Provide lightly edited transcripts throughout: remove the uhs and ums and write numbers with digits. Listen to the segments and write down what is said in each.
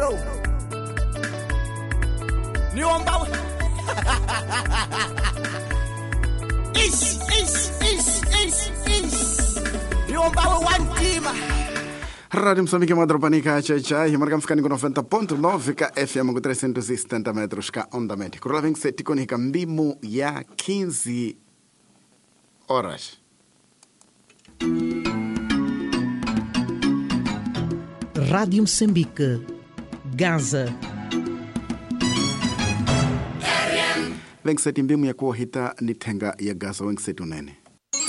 Pedro niomba is niomba one team. Rádio Moçambique Madropani Chai, marcamos cá em 90.9 ka FM com 370 metros ka onda média. Corolla 27 com Mbimo ya 15 horas. Rádio Moçambique, Gaza. 27 Mbimo ya kuhita nitenga ya Gaza 27 unene.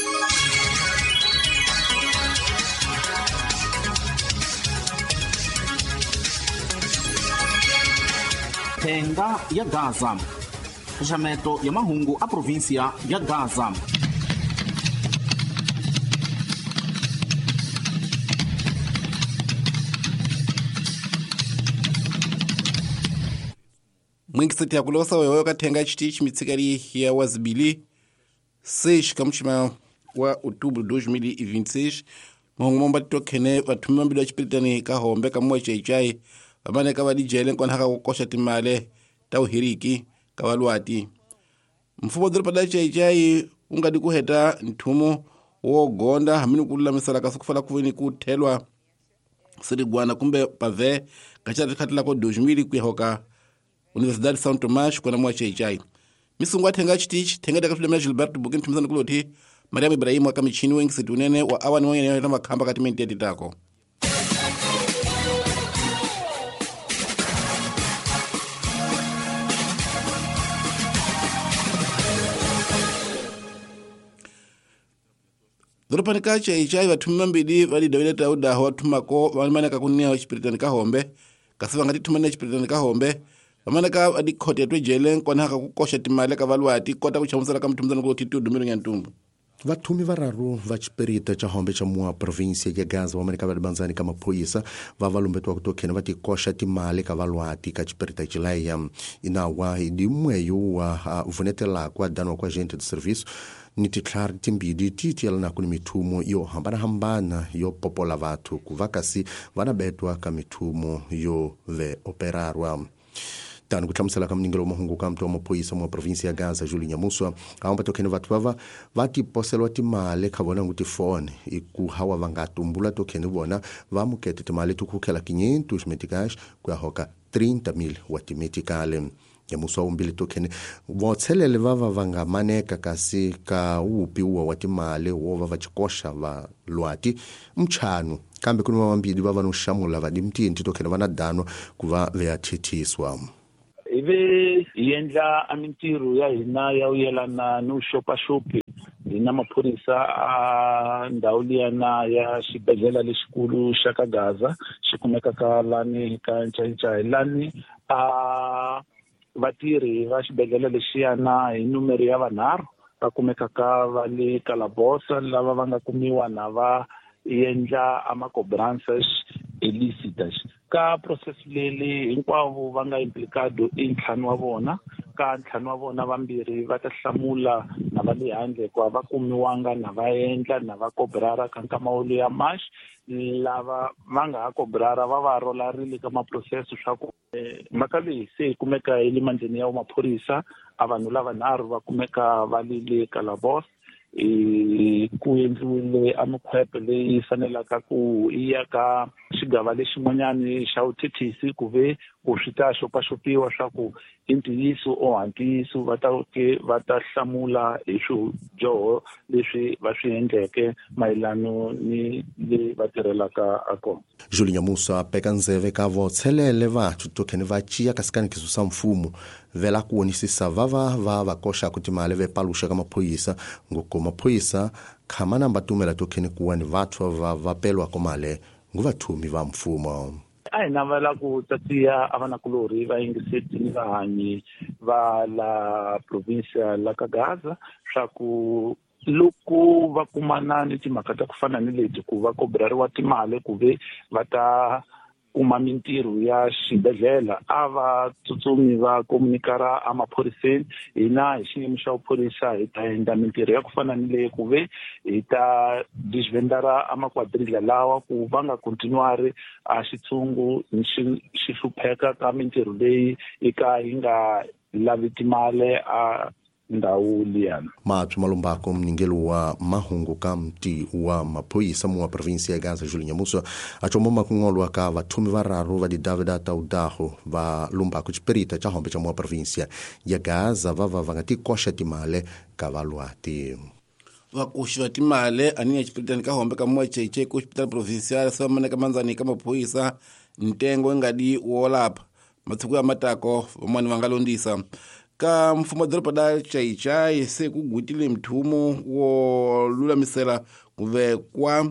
Tenga ya Gaza. Fechamento ya mahungu a província ya Gaza. Mwingiseti ya kulosa wewe katenga chitichi mitsikari ya wazibili 6 kamuchima wa outubro 2026 mahungu momba tokene watumima mbido chipitani kahombe kamwa chai amane kawadi jele kwa haka kukosha timale tauhiriki kawalwati mfumo dhuru pada chai ungadi kuheta ntumo uo gonda hamini kulula misala kasukufala kuvini kutelwa siri guana kumbe pave kachata katila ko 2000 kuyahoka Universidade São Tomás kwa namwa chai misungwa tenga chitichi tenga dakafile Gilberto Bugin tumizana kuloti Mariam Ibrahim wakamichini wengi situnene wa awani wengi ya makamba katimenti ya titako. Dhurupa nika chai watumima mbidi wali dawile tauda watumako walimane kakunia wachipiritani kahombe kasiwa ngati tumane chipiritani kahombe wamane ka wadi kote ya tuwe jele kwa naka kukosha timale kavalwati kota kuchamusala kama tumizana kuloti tu dumiro nyantumbu. Vatumi vararu vachipirita cha hombe cha mua província ya Gaza wamerika vadibanzani kama polisa vavalumbetua kutokena vatikosha timale kavalwati kachipirita chilaya inawa idi mweyo wa uvunetela kwa danwa kwa gente de serviço nitiklari timbidi titialana kuni mitumo yo hambana yo popola vatu kuvakasi vanabetwa ka mitumo yo ve operarwa. Tano kuchamusala kama ningelo mahungu kama mtu wa mapoisa mwa provinsi ya Gaza Julie Nyamuswa kaomba tokene vatu vava vati poselwa timale kabona nguti phone iku hawa vangatumbula tokene bona vamukete timale tukukela 500 metikash kwa hoka 30,000 watimetikale Nyamuswa umbili tokene votselele vava vangamaneka kasi ka upi uwa watimale uwa vachikosha va luati mchanu kambe kuni wambidi vava nushamula vadimti ntitokene vanadanwa kuva veatitiswa ive yendla amintiru ya hina ya uyelana nushopa-shopi hina maphorisa a ndhawu liyana ya xibedhlele lexikulu xa ka Gaza xi kumekaka lani ka Nchayinchayi lani vatirhi va xibedhlele lexiyana hi numero ya vanharhu va kumekaka va le Kalabosa lava va nga kumiwa na va yendla ama-cobrances illicitous ka process lele hinkwavo va nga implicado i ntlhanu wa vona ka ntlhanu wa vona vambirhi va ta hlamula na va le handle kwa va kumiwanga na va endla na va kobrara ka nkamawolo ya March lava va nga ha kobrara va rolarile ka maprocess swa ku mhaka leyi se kumeka hi le mandleni ya maphorisa a vanhu lava nharhu va kumeka va le Kalabosa ku endliwile amikhwepe leyi fanelaka ku iya ka xigava lexin'wanyani xa vuthethisi ku ve ku swi ta xopaxopiwa swa ku i ntiyiso o hantiyiso va ta hlamula hi swidyoho leswi va swi endleke mayelano ni le va tirhelaka a kona. Julie Nyamuswa peka nzeve ka votselele vathu tokene vachiya kasikanikiso sa mfumo vela kuonisisa va kosha kutimale ve palusha kama maphoyisa ngoko maphoyisa khama namba tumela tokene kuwani vathu vapelwa komale nguvathumi va mfumo. A hi navala ku tatiya avanakulori va yingiseti ni vahanyi va la provincia la ka Gaza swa ku loko va kumana ni timhaka ta ku fana ni leti ku va kobrariwa timali ku ve va ta kuma mintirho ya xibedhlele a va tsutsumi va komunikara emaphoriseni. Hina hi xiyimo xa vuphorisa hi ta endla mintirho ya ku fana ni leyi ku ve hi ta disvendara amakwadrila lawa ku va nga kontinuari a xitshungu xi hlupheka ka mintirho leyi eka yi nga lavi timali a ndhawu liyana. Matswi malumbako mningelo wa mahungu ka mti wa maphoyisa mu wa provinsia ya Gaza Julie Nyamuso a chomo makungolwa ka vathumi vararu va di David Ataudaho va lumbako chiperita cha hombe cha mu wa provinsia ya Gaza va nga tikosha timale ka valwati. Vakushi timale aniya chiperitani ka hombe ka mu wa cheche ku hospital provincial sa maneka manzani ka maphoyisa ntengo ngadi wolapa matsuku ya matako vamwani vangalondisa ka mfumo doropa da chaichai se kugwitile mthumo wo lulamisela kuvekwa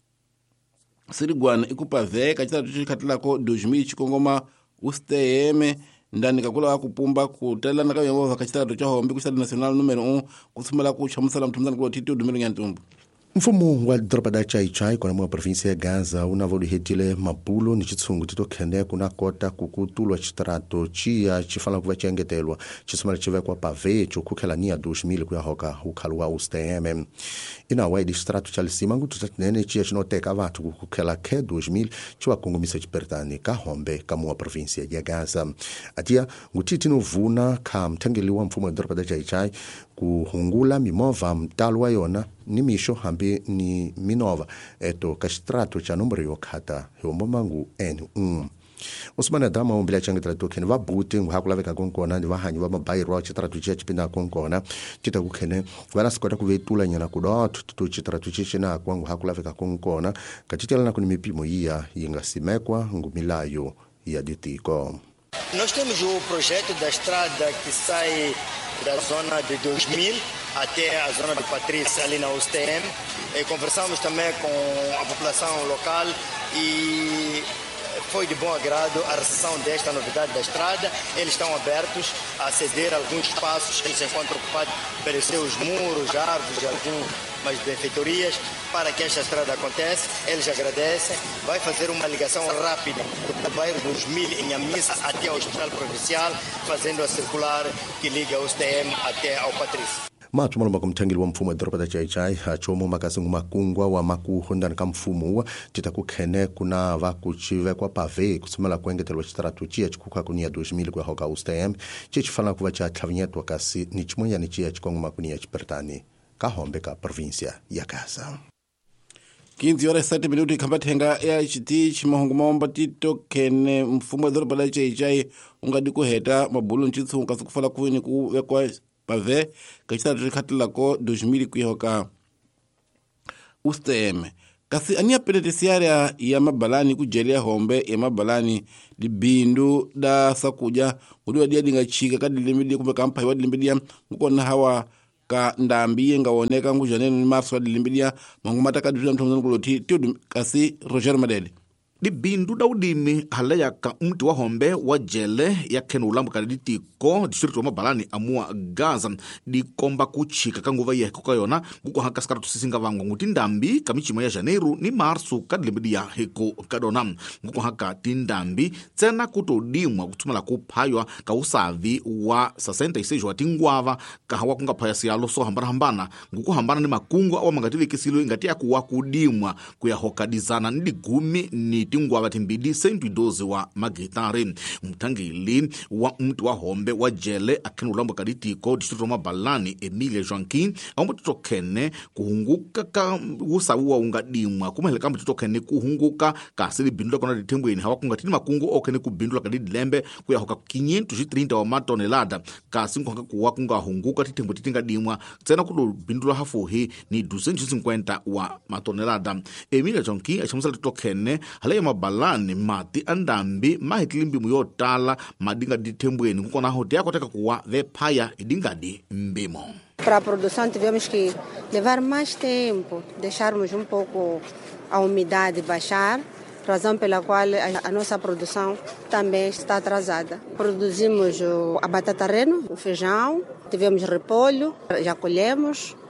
sirigwana ikupaveka chitatu chikhatilako 2000 chikongoma usteyeme ndani kakula kupumba kutalana kayomova kachitatu cha hombe kuchitatu national numero 1 kusumela kuchamusala mthumzani kulo titi udumelo nyantumbu. Mfumo wa dropa da chaichai kwa mwa provinsia ya Gaza unavodihetile mapulo ni chitsungu titokhene kuna kota kukutulwa chitrato chia chifala kuva chiengetelwa chisumala chivekwa pave chokukhela niya 2000 kuyahoka ukhaluwa ustm inawa idi chitrato chalisima ngutu tatinene chia chinoteka vatu kukhela ke 2000 chiwakungumisa chiperitani ka hombe ka mwa provinsia ya Gaza atia ngutiti novuna ka mthangeli wa mfumo wa dropa da chaichai kuhungula mimova mtalo wa yona ni misho hambi ni minova eto kastrato cha numero yokhata hombo mangu N1 Usmana dama umbila changetela tokene va buti nguhakulaveka konkona ndi vahanyi va mabayiro chitrato cha chipinda konkona chita kukhene vana sikota kuvetula nyana kudot tu chitrato china kwa nguhakulaveka konkona katitela na kuni mipimo iya ingasimekwa ngumilayo ya ditiko. Nós temos o projeto da estrada que sai da zona de 2000 até a zona de Patrícia, ali na USTM. Conversamos também com a população local e foi de bom agrado a recepção desta novidade da estrada. Eles estão abertos a ceder alguns espaços que se encontram ocupados pelos seus muros, árvores e algumas benfeitorias para que esta estrada aconteça. Eles agradecem. Vai fazer uma ligação rápida do bairro 2000 em Amissa até ao Hospital Provincial, fazendo a circular que liga o USTM até ao Patrícia. Matu malomba kumthangeli wa mfumo wa dropa da chaichai chomo makasingu makungwa wa makuho ndani ka mfumo wa tita kukhene kuna vakuchive kwa pave kusumela kuengetelwa chitrato chia chikuka kunia 2000 kwa hoka USTM chichifana kuva cha tlavinyetwa kasi ni chimonya ni chia chikongo makunia chipertani ka hombe ka provincia ya Gaza. 15:07 khambathenga ya chitichi mahungu maomba titokhene mfumo wa dropa da chaichai ungadi kuheta mabulu nchitsungu kasi kufala kuwini kuvekwa pave kachitatu khatilako 2000 kuyahoka USTM kasi ania penitentiaria ya mabalani kujelea hombe ya mabalani di bindu da sakuja udiwa dia dinga chika kadilimedia kumbe kampai wadilimedia ngukona hawa ka ndambi ngawoneka ngujanene ni marso wadilimedia mangumata kadilima mtomzani kuloti tiyo kasi Roger Madeli di bindu da udimi halaya ka mti wa hombe wa jele ya kenu ulambu ka di tiko district wa mabalani amua Gaza di komba kuchika ka nguva ya kuka yona nguko haka skara tusisinga vangu nguti ndambi ka michima ya Janeiro ni Marsu ka dilibidi ya heko kadona nguko haka tindambi tsena kutodimwa kutumala kupaywa ka usavi wa 66 wa tingwava ka hawa kunga paya siyalo so hambana nguko hambana ni makungu awa mangativi kisilo ingati ya kuwa kudimwa kuya hoka dizana ndi gumi ni tingwava timbidi 112 wa magitari mtangili wa mtu wa hombe wa jele akini ulambo kaditiko district wa mabalani Emilia Joaquim aumba tutokene kuhunguka ka usawu wa ungadimwa kumahele kamba tutokene kuhunguka kasili bindula kona ditembweni hawa kungatini makungu okene kubindula kadidilembe kuya hoka 530 wa matonelada kasi nkuhanga kuwa kunga hunguka titembo titingadimwa tsena kudu bindula hafuhi ni 250 wa matonelada. Emilia Joaquim achamusala tutokene halaya mabalani mati andambi mahitilimbi muyotala madinga ditembweni kukona hote yako teka kuwa vepaya idingadi mbimo. Para a produção tivemos que levar mais tempo, deixarmos um pouco a umidade baixar, razão pela qual a nossa produção também está atrasada. Produzimos a batata reno, o feijão, tivemos repolho, já colhemos,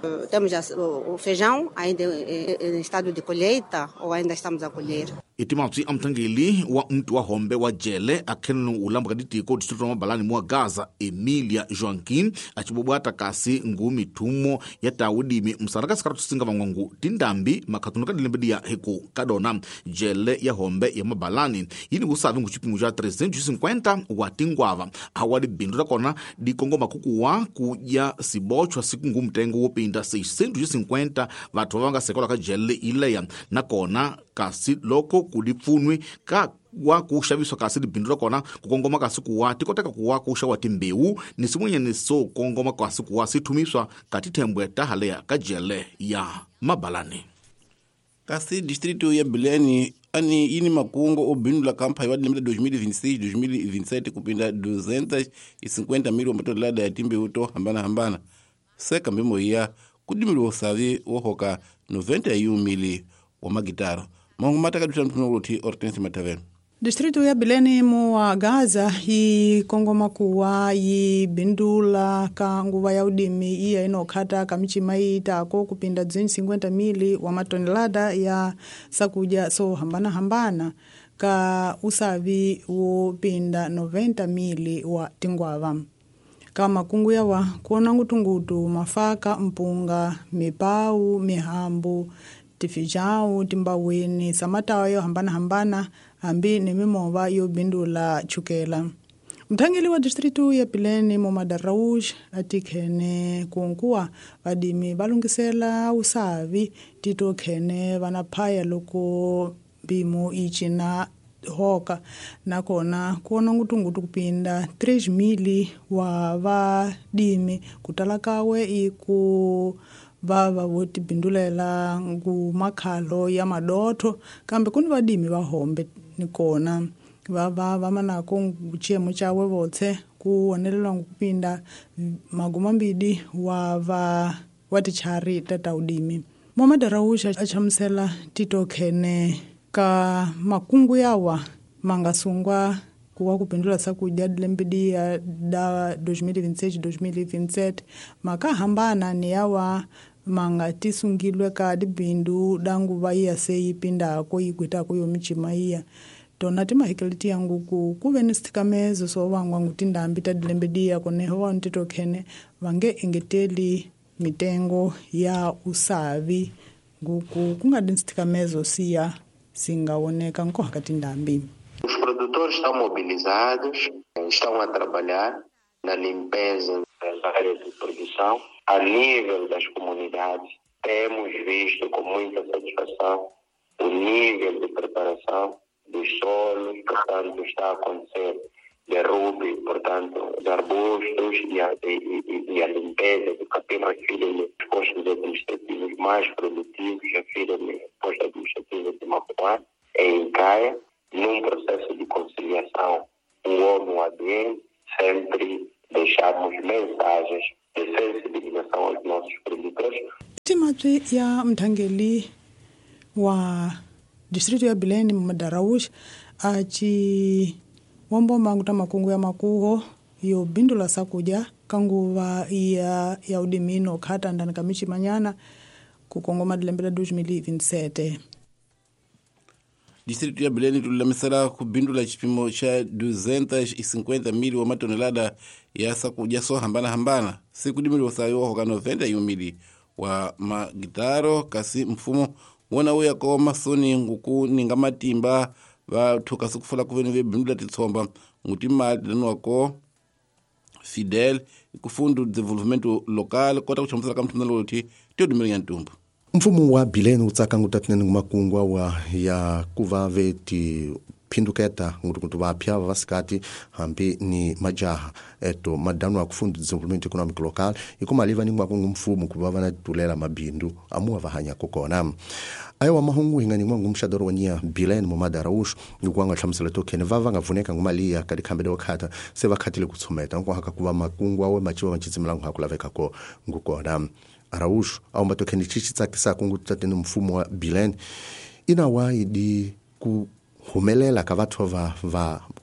Temos o feijão ainda em estado de colheita ou ainda estamos a colher. itimatsi amthangeli wa mtu wa hombe wa jele akhenno ulamba kaditiko distrito mabalani mwa Gaza Emilia Joaquim achibobwata kasi ngumi thumo ya tawudimi msaraka sikara tusinga vangwangu tindambi makhatunu kadilembediya heku kadona jele ya hombe ya mabalani yini kusavi nguchipingu ja 350 wa tingwava awadi bindu takona dikongo makukuwa kuja sibochwa siku ngumtengo wopinda 650 vathu vanga sekola ka jele ileya nakona kasi loko kulipfunwi ka wa kuxaviswa kasi libindu kona kukongoma kasi kuwa tikoteka kuwa kuxawa timbewu ni simwenyeni so kongoma kasi kuwa sithumiswa katithembwe tahaleya ka jele ya mabalani kasi distrito ya Belém ani yini makungo obindu la kampa ya 2026-2027 kupinda 250 mili wa matolada ya timbewu to hambana seka mbimo ya kudimili wa usavi wohoka 90 mili wa magitaro Mungu mataka duta mtunogoti Hortense Mataven. Distrito ya Belém mwa Gaza i kongoma kuwa i bindula ka nguva ya udimi iya inokata kamichima itako kupinda 250 mili wa matonelada ya sakuja so hambana ka usavi upinda 90 mili wa tingwava. Kama kungu yawa kuona ngutungutu mafaka mpunga mipau mihambu tifijau timbaweni samatawa yo hambana ambi ni mimova yo bindula chukela. Mthangeli wa distritu ya Belém Mohamed Raouj atikhene kunkua vadimi valungisela usavi titokhene vanaphaya loko bimu ichina hoka nakona kuona ngutungutu kupinda 3 mili wa vadimi kutalakawe iku vava voti bindulela ngu makhalo ya madoto kambe kuni vadimi va hombe nikona vava manako nguchiyemo chawe votse kuonelelwa ngupinda magumambidi wa watichari tata udimi. Mohamed Raouj achamusela titokhene ka makungu yawa mangasungwa kuwa kupindula sakuja dilembidi ya da 2026-2027 maka hambana ni yawa manga tisungilwe ka dibindu dangu vaya seyi pinda ko igwita ko yomichima iya donati mahikeliti yangu kuve nistikamezo so wangwa ngutinda ambita dilembidi ya kone hoa ntitokhene vange engeteli mitengo ya usavi nguku kungadinstikamezo siya singawoneka nko hakatinda ambi. Os produtores estão mobilizados, estão a trabalhar na limpeza das áreas de produção. A nível das comunidades, temos visto com muita satisfação o nível de preparação dos solos, portanto, está a acontecer derrube, portanto, de arbustos e a limpeza do capim refere-me os postos administrativos mais produtivos, refere-me posto administrativo de Mapuá, em Caia, num processo de conciliação, o homem ambiente, sempre deixamos mensagens de sensibilização aos nossos produtores. Timatri ya mthangeli wa distrito ya Belém Mohamed Raouj achi wombo manguta makungu ya makuho yo bindula sakuja kanguva ya udimino khata ndani kamichi manyana kukongoma dilembela 2027. Distrito ya Belém tulamisala kubindula chipimo cha 250 mili wa matonelada ya sakuja so hambana siku dimili wasayo hoka 90 mili wa magitaro kasi mfumo wona uya ko masoni nguku ninga matimba va thuka sikufula kuveni ve bindula titsomba ngutima dano ko Fidel kufundu development local kota kuchamusala kamthuna loti todumira yantumbu. Mfumo wa Belém utsaka ngutatneni ngumakungwa wa ya kuvave ti phinduketa ngutukutu vapya vasikati hambi ni majaha eto madano wa kufundu development economic local ikumaliva ni ngwakungu mfumo kuvava na tulela mabindu amuwa vahanya kokona. Ayo wa mahungu hingani mwangu mshadoro wanyia Belém Mohamed Raouj ngukwanga chamusala tokene vava ngavuneka ngumalia kadikambede wakata seva katile kutsumeta ngwa haka kuva makungwa we machiwa machizimilangu hakulaveka ko ngukona. Raouj au matokeni chichitsakisa kungu tutateni mfumo wa Belém inawa idi kuhumelela ka vathu va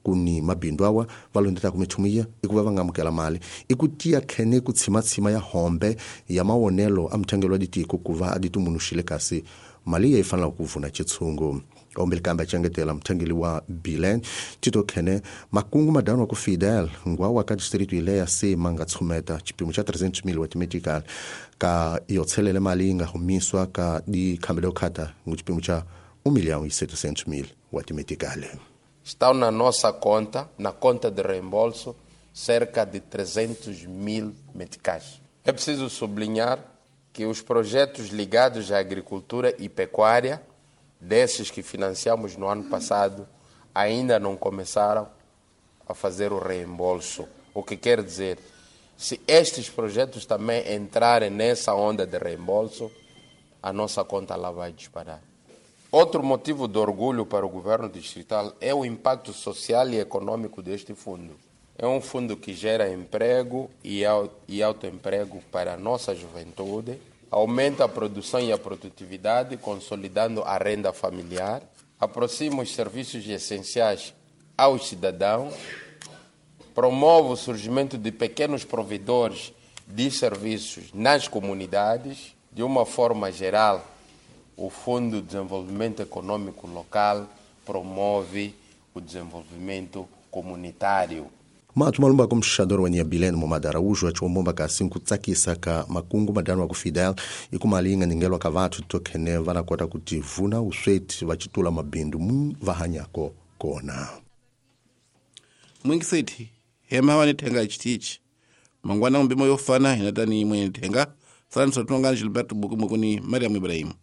kuni mabindu awa valondeta kumitumia ikuva vangamukela mali ikutia khene kutsima-tsima ya hombe ya mawonelo a mthangelo aditiko kuva aditumunuxile kasi mali ya ifanela kuvuna chitsungu ombelekamba changetela mthangeli wa Bilen tito khene makungu madano ku Fidel ngwawa ka district ile ya se manga tshumeta chipimo cha 300,000 watimetical ka yotselele mali nga humiswa ka di khambelo khata ngchipimo cha 1.7 watimetical. Estão na nossa conta, na conta de reembolso, cerca de 300.000 meticais. É preciso sublinhar que os projetos ligados à agricultura e pecuária, desses que financiamos no ano passado, ainda não começaram a fazer o reembolso. O que quer dizer, se estes projetos também entrarem nessa onda de reembolso, a nossa conta lá vai disparar. Outro motivo de orgulho para o governo distrital é o impacto social e econômico deste fundo. É um fundo que gera emprego e autoemprego para a nossa juventude, aumenta a produção e a produtividade, consolidando a renda familiar, aproxima os serviços essenciais aos cidadãos, promove o surgimento de pequenos provedores de serviços nas comunidades. De uma forma geral, o Fundo de Desenvolvimento Econômico Local promove o desenvolvimento comunitário. Matu malumba kwa mshadoro wanya Bilen Momadara uju wa chuomomba ka sinku tsakisa ka makungu madano wa kufidel ikumalinga ningelwa ka vatu tokene vana kwata kutivuna usweti wachitula mabindu vahanyako kona. Mwingi seti, hema wani tenga ichitichi. Mangwana mbimo yofana hinatani mwenye tenga. Sana sotunga Gilberto Bukuni Mariam Ibrahim.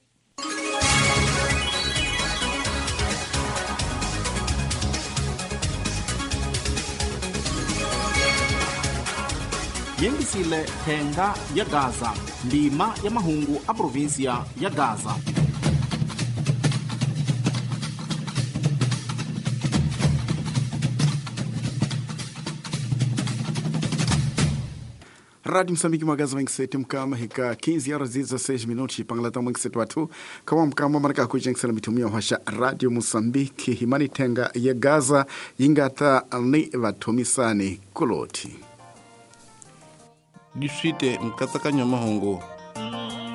Yengisile Thenga ya Gaza, ndima ya mahungu a província ya Gaza. Rádio Moçambique Magaza Wengisete mkama hika 15 horas 16 minutos panglata Wengisete watu kama mkama marika kujengisela mitumia washa Radio Moçambique himani Tenga ya Gaza yingata ni vatumisani kuloti Dishite mkataka nyama hongo